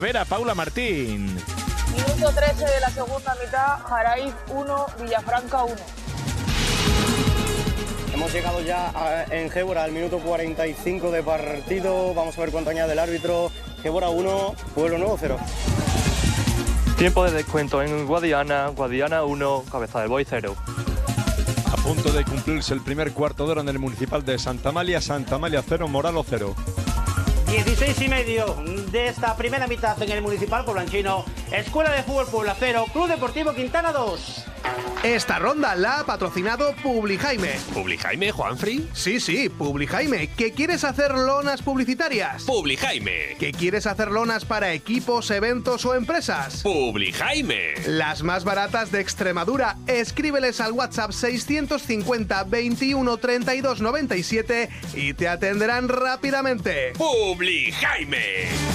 Vera, Paula Martín. Minuto 13 de la segunda mitad, Jaraíz 1, Villafranca 1. Hemos llegado ya en Gébora al minuto 45 de partido. Vamos a ver cuánto añade el árbitro. Gébora 1, Pueblo Nuevo 0. Tiempo de descuento en Guadiana 1, Cabeza del Boy 0. A punto de cumplirse el primer cuarto de hora en el municipal de Santa Amalia 0, Moralo 0. 16:30 de esta primera mitad en el municipal poblancino. Escuela de Fútbol Puebla 0, Club Deportivo Quintana 2. Esta ronda la ha patrocinado Publijaime. ¿Publijaime, Juanfri? Sí, Publijaime. ¿Que quieres hacer lonas publicitarias? Publijaime. ¿Que quieres hacer lonas para equipos, eventos o empresas? Publijaime. Las más baratas de Extremadura. Escríbeles al WhatsApp 650 21 32 97 y te atenderán rápidamente. Publijaime.